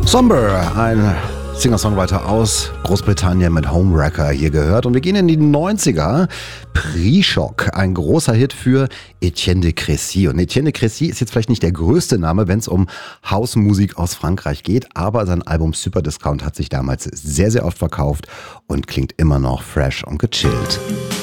Somber, ein Singer-Songwriter aus Großbritannien mit Homewrecker hier gehört. Und wir gehen in die 90er. Pre-Shock, ein großer Hit für Etienne de Crécy. Und Etienne de Crécy ist jetzt vielleicht nicht der größte Name, wenn es um Hausmusik aus Frankreich geht, aber sein Album Super Discount hat sich damals sehr, sehr oft verkauft und klingt immer noch fresh und gechillt.